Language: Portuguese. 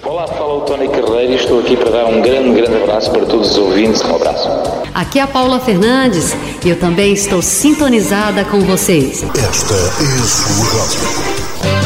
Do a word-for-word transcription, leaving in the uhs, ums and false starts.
Olá, fala o Tony Carreiro e estou aqui para dar um grande, grande abraço para todos os ouvintes. Um abraço. Aqui é a Paula Fernandes e eu também estou sintonizada com vocês. Esta é a sua rádio.